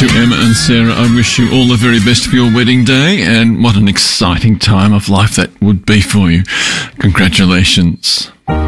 to Emma and Sarah. I wish you all the very best for your wedding day, and what an exciting time of life that would be for you. Congratulations.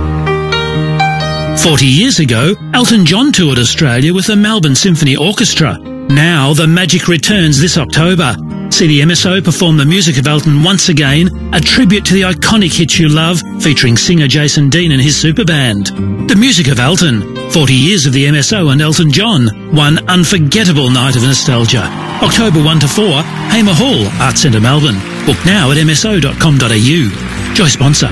40 years ago, Elton John toured Australia with the Melbourne Symphony Orchestra. Now the magic returns this October. See the MSO perform the music of Elton once again, a tribute to the iconic hits you love, featuring singer Jason Dean and his super band. The music of Elton, 40 years of the MSO and Elton John, one unforgettable night of nostalgia. October 1 to 4, Hamer Hall, Arts Centre Melbourne. Book now at mso.com.au. Joy sponsor.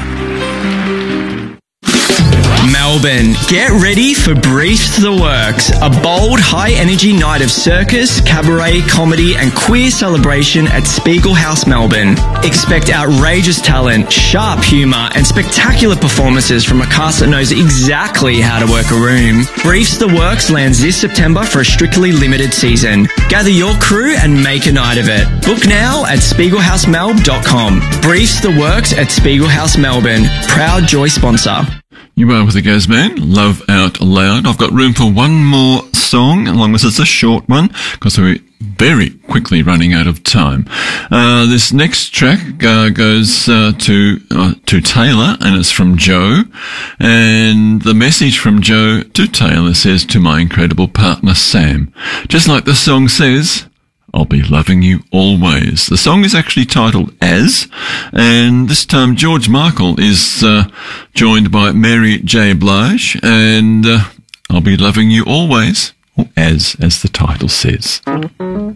Melbourne, get ready for Briefs the Works, a bold, high-energy night of circus, cabaret, comedy and queer celebration at Spiegel House, Melbourne. Expect outrageous talent, sharp humour and spectacular performances from a cast that knows exactly how to work a room. Briefs the Works lands this September for a strictly limited season. Gather your crew and make a night of it. Book now at spiegelhousemelb.com. Briefs the Works at Spiegel House, Melbourne. Proud Joy sponsor. You are with the Gaz Band, Love Out Loud. I've got room for one more song, as long as it's a short one, because we're very quickly running out of time. This next track goes to Taylor, and it's from Joe. And the message from Joe to Taylor says, "To my incredible partner Sam, just like the song says, I'll be loving you always." The song is actually titled As, and this time George Michael is joined by Mary J. Blige, and I'll be loving you always, or as the title says.